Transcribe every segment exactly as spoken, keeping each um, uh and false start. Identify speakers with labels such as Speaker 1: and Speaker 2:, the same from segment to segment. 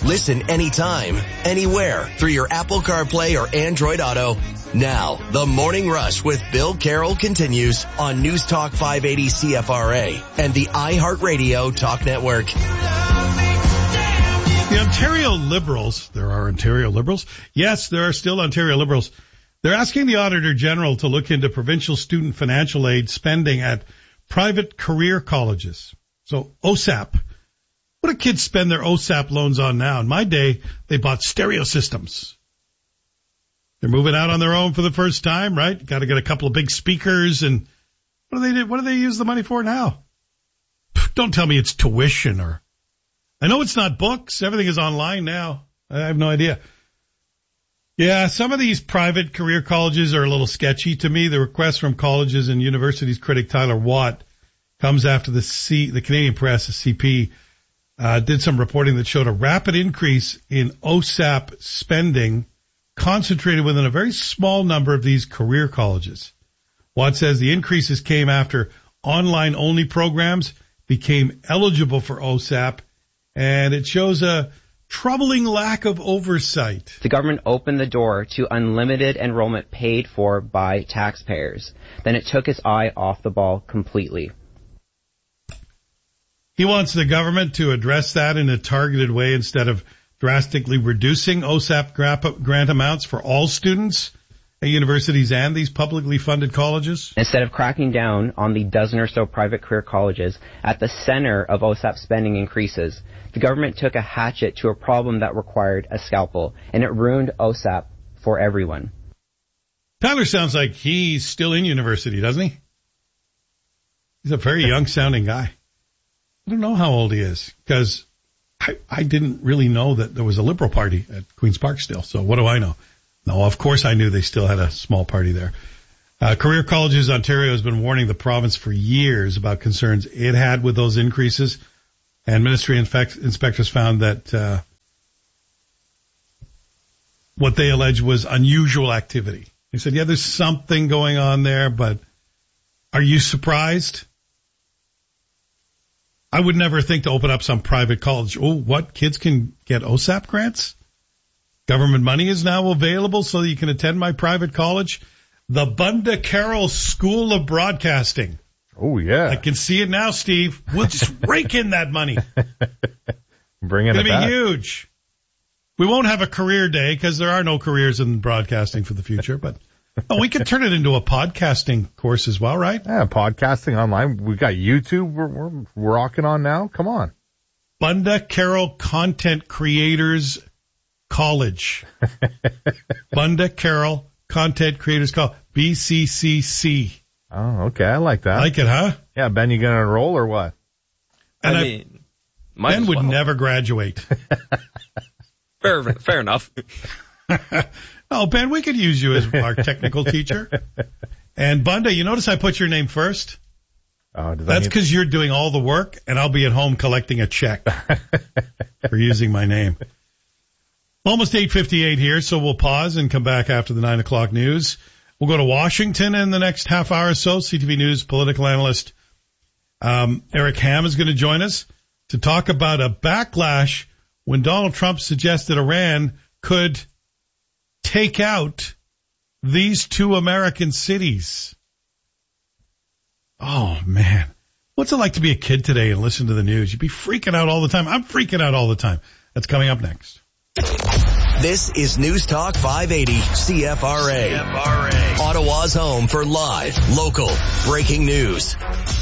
Speaker 1: Listen anytime, anywhere through your Apple CarPlay or Android Auto. Now, the Morning Rush with Bill Carroll continues on News Talk five eighty C F R A and the iHeartRadio Talk Network.
Speaker 2: The Ontario Liberals, there are Ontario Liberals. Yes, there are still Ontario Liberals. They're asking the Auditor General to look into provincial student financial aid spending at private career colleges. So O S A P. What do kids spend their O S A P loans on now? In my day, they bought stereo systems. They're moving out on their own for the first time, right? Got to get a couple of big speakers, and what do they do? What do they use the money for now? Don't tell me it's tuition, or I know it's not books. Everything is online now. I have no idea. Yeah, some of these private career colleges are a little sketchy to me. The request from colleges and universities critic Tyler Watt comes after the C, the Canadian Press, the C P, uh, did some reporting that showed a rapid increase in O S A P spending concentrated within a very small number of these career colleges. Watt says the increases came after online-only programs became eligible for O S A P, and it shows a troubling lack of oversight.
Speaker 3: The government opened the door to unlimited enrollment paid for by taxpayers. Then it took its eye off the ball completely.
Speaker 2: He wants the government to address that in a targeted way instead of drastically reducing O S A P grant amounts for all students at universities and these publicly funded colleges.
Speaker 3: Instead of cracking down on the dozen or so private career colleges at the center of O S A P spending increases, the government took a hatchet to a problem that required a scalpel, and it ruined O S A P for everyone.
Speaker 2: Tyler sounds like he's still in university, doesn't he? He's a very young-sounding guy. I don't know how old he is, because I, I didn't really know that there was a Liberal Party at Queen's Park still, so what do I know? No, of course I knew they still had a small party there. Uh, Career Colleges Ontario has been warning the province for years about concerns it had with those increases, and ministry infect- inspectors found that uh, what they alleged was unusual activity. They said, yeah, there's something going on there, but are you surprised? I would never think to open up some private college. Oh, what? Kids can get O S A P grants? Government money is now available so that you can attend my private college. The Bunda Carroll School of Broadcasting.
Speaker 4: Oh, yeah.
Speaker 2: I can see it now, Steve. We'll just rake in that money.
Speaker 4: Bringing
Speaker 2: it
Speaker 4: back. It's going
Speaker 2: to be huge. We won't have a career day because there are no careers in broadcasting for the future, but oh, we could turn it into a podcasting course as well, right?
Speaker 4: Yeah, podcasting online. We got YouTube we're, we're, we're rocking on now. Come on.
Speaker 2: Bunda Carroll Content Creators College. Bunda Carroll Content Creators College. B C C C.
Speaker 4: Oh, okay. I like that.
Speaker 2: Like it, huh?
Speaker 4: Yeah, Ben, you going to enroll or what?
Speaker 2: And
Speaker 5: I
Speaker 2: I,
Speaker 5: mean,
Speaker 2: Ben would
Speaker 5: well.
Speaker 2: never graduate.
Speaker 5: fair, fair enough.
Speaker 2: Oh, Ben, we could use you as our technical teacher. And Bunda, you notice I put your name first?
Speaker 4: Oh, does
Speaker 2: That's
Speaker 4: that
Speaker 2: because you're doing all the work, and I'll be at home collecting a check for using my name. Almost eight fifty-eight here, so we'll pause and come back after the nine o'clock news. We'll go to Washington in the next half hour or so. C T V News political analyst um, Eric Ham is going to join us to talk about a backlash when Donald Trump suggested Iran could take out these two American cities. Oh, man. What's it like to be a kid today and listen to the news? You'd be freaking out all the time. I'm freaking out all the time. That's coming up next.
Speaker 1: This is News Talk five eighty C F R A. C F R A. Ottawa's home for live, local, breaking news.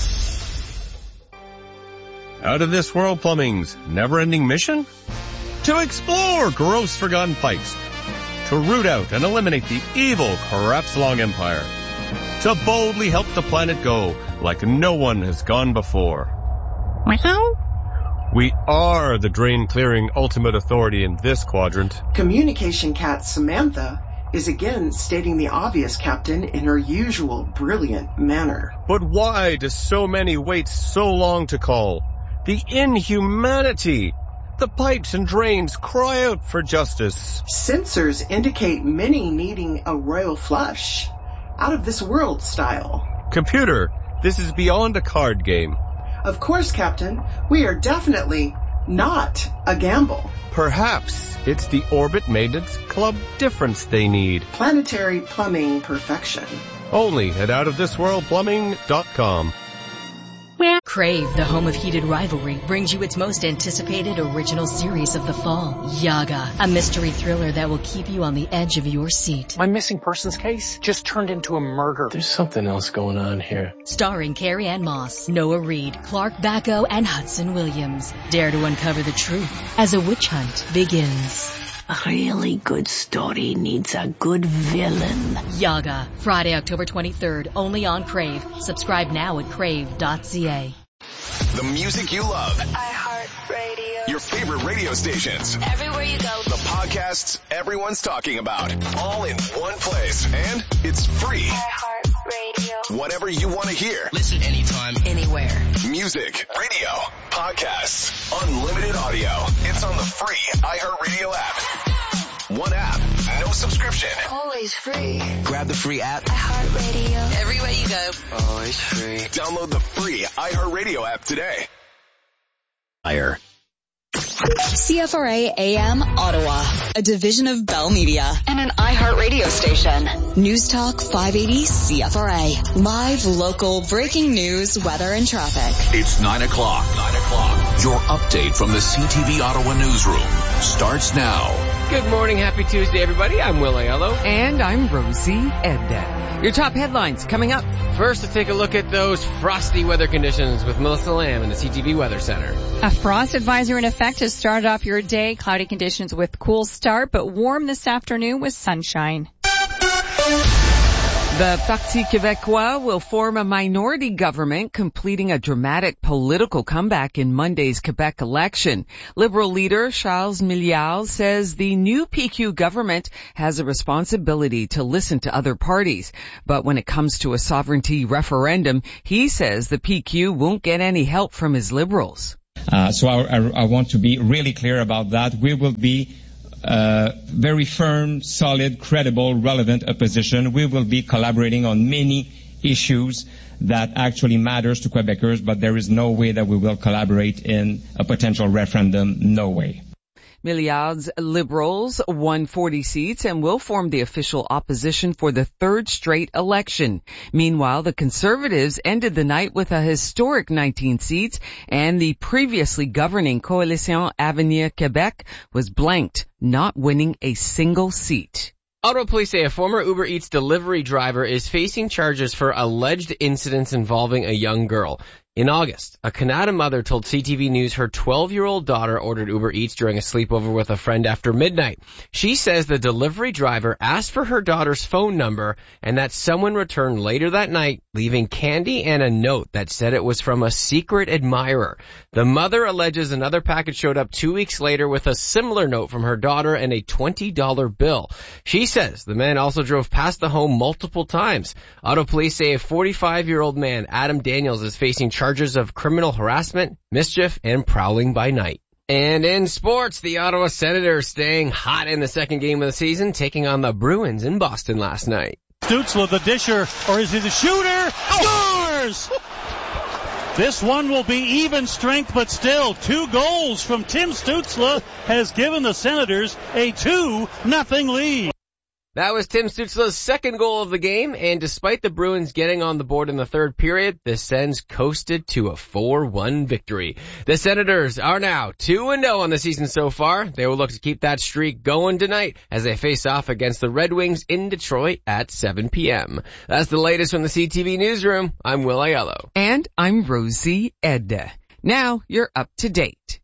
Speaker 6: Out of This World Plumbing's never-ending mission? To explore gross forgotten pipes. To root out and eliminate the evil Crapslong Empire. To boldly help the planet go like no one has gone before.
Speaker 7: Meow.
Speaker 6: We are the drain-clearing ultimate authority in this quadrant.
Speaker 8: Communication cat Samantha is again stating the obvious, Captain, in her usual brilliant manner.
Speaker 6: But why do so many wait so long to call? The inhumanity! The pipes and drains cry out for justice.
Speaker 8: Sensors indicate many needing a royal flush. Out of this world style.
Speaker 6: Computer, this is beyond a card game.
Speaker 8: Of course, Captain. We are definitely not a gamble.
Speaker 6: Perhaps it's the Orbit Maintenance Club difference they need.
Speaker 8: Planetary plumbing perfection.
Speaker 6: Only at out of this world plumbing dot com.
Speaker 7: Crave, the home of heated rivalry, brings you its most anticipated original series of the fall, Yaga, a mystery thriller that will keep you on the edge of your seat.
Speaker 9: My missing persons case just turned into a murder.
Speaker 10: There's something else going on here.
Speaker 7: Starring Carrie Ann Moss, Noah Reid, Clark Bacco, and Hudson Williams. Dare to uncover the truth as a witch hunt begins.
Speaker 11: A really good story needs a good villain.
Speaker 7: Yaga, Friday, October twenty-third, only on Crave. Subscribe now at crave dot c a.
Speaker 12: The music you love.
Speaker 13: iHeartRadio.
Speaker 12: Your favorite radio stations.
Speaker 13: Everywhere you go.
Speaker 12: The podcasts everyone's talking about. All in one place. And it's free.
Speaker 13: iHeartRadio.
Speaker 12: Whatever you want to hear.
Speaker 1: Listen anytime, anywhere.
Speaker 12: Music, radio, podcasts, unlimited audio. It's on the free iHeartRadio app. One app, no subscription.
Speaker 13: Always free.
Speaker 1: Grab the free app.
Speaker 13: iHeartRadio. Everywhere you go.
Speaker 10: Always free.
Speaker 12: Download the free iHeartRadio app today.
Speaker 1: Higher.
Speaker 14: C F R A A M Ottawa, a division of Bell Media and an iHeartRadio station. News Talk five eighty C F R A. Live, local, breaking news, weather, and traffic.
Speaker 12: It's nine o'clock. Nine o'clock. Your update from the C T V Ottawa newsroom starts now.
Speaker 5: Good morning. Happy Tuesday, everybody. I'm Will Aiello.
Speaker 15: And I'm Rosie Edda. Your top headlines coming up.
Speaker 5: First, to take a look at those frosty weather conditions with Melissa Lamb in the C T V Weather Center.
Speaker 16: A frost advisory in effect has started off your day. Cloudy conditions with cool start, but warm this afternoon with sunshine.
Speaker 15: The Parti Québécois will form a minority government, completing a dramatic political comeback in Monday's Quebec election. Liberal leader Charles Milliard says the new P Q government has a responsibility to listen to other parties. But when it comes to a sovereignty referendum, he says the P Q won't get any help from his Liberals.
Speaker 17: Uh, so I, I, I want to be really clear about that. We will be Uh, very firm, solid, credible, relevant opposition. We will be collaborating on many issues that actually matters to Quebecers, but there is no way that we will collaborate in a potential referendum. No way.
Speaker 15: Milliard's Liberals won forty seats and will form the official opposition for the third straight election. Meanwhile, the Conservatives ended the night with a historic nineteen seats, and the previously governing Coalition Avenir Québec was blanked, not winning a single seat.
Speaker 5: Ottawa police say a former Uber Eats delivery driver is facing charges for alleged incidents involving a young girl. In August, a Canada mother told C T V News her twelve-year-old daughter ordered Uber Eats during a sleepover with a friend after midnight. She says the delivery driver asked for her daughter's phone number and that someone returned later that night, leaving candy and a note that said it was from a secret admirer. The mother alleges another package showed up two weeks later with a similar note from her daughter and a twenty dollar bill. She says the man also drove past the home multiple times. Ottawa police say a forty-five-year-old man, Adam Daniels, is facing charges charges of criminal harassment, mischief, and prowling by night. And in sports, the Ottawa Senators staying hot in the second game of the season, taking on the Bruins in Boston last night.
Speaker 18: Stützle, the disher, or is he the shooter? Scores! This one will be even strength, but still, two goals from Tim Stützle has given the Senators a two nothing lead.
Speaker 5: That was Tim Stützle's second goal of the game, and despite the Bruins getting on the board in the third period, the Sens coasted to a four one victory. The Senators are now two and oh on the season so far. They will look to keep that streak going tonight as they face off against the Red Wings in Detroit at seven p.m. That's the latest from the C T V Newsroom. I'm Will Aiello.
Speaker 15: And I'm Rosie Edda. Now you're up to date.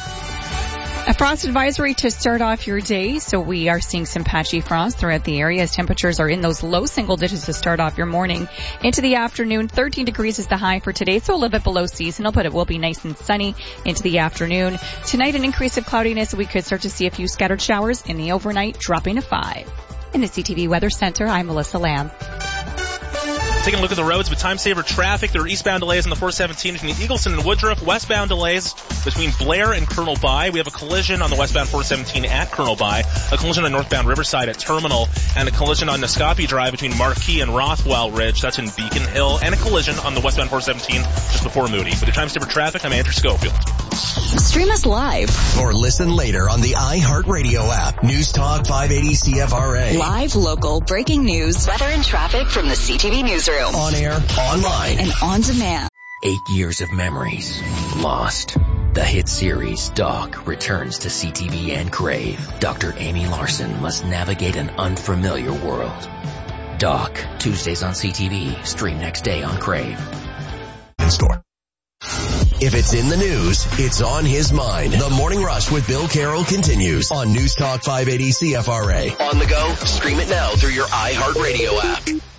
Speaker 16: A frost advisory to start off your day, so we are seeing some patchy frost throughout the area as temperatures are in those low single digits to start off your morning. Into the afternoon, thirteen degrees is the high for today, so a little bit below seasonal, but it will be nice and sunny into the afternoon. Tonight, an increase of cloudiness, we could start to see a few scattered showers in the overnight, dropping to five. In the C T V Weather Center, I'm Melissa Lamb.
Speaker 19: Taking a look at the roads with time-saver traffic, there are eastbound delays on the four seventeen between Eagleson and Woodruff, westbound delays between Blair and Colonel By. We have a collision on the westbound four seventeen at Colonel By, a collision on northbound Riverside at Terminal, and a collision on Nascapi Drive between Marquee and Rothwell Ridge, that's in Beacon Hill, and a collision on the westbound four seventeen just before Moody. With your time-saver traffic, I'm Andrew Schofield.
Speaker 14: Stream us live.
Speaker 1: Or listen later on the iHeartRadio app. News Talk five eighty C F R A.
Speaker 14: Live, local, breaking news, weather and traffic from the C T V newsroom.
Speaker 1: On air, online,
Speaker 14: and on demand.
Speaker 20: Eight years of memories lost. The hit series Doc returns to C T V and Crave. Doctor Amy Larson must navigate an unfamiliar world. Doc, Tuesdays on C T V, stream next day on Crave.
Speaker 1: In store. If it's in the news, it's on his mind. The Morning Rush with Bill Carroll continues on News Talk five eighty C F R A. On the go, stream it now through your iHeartRadio app.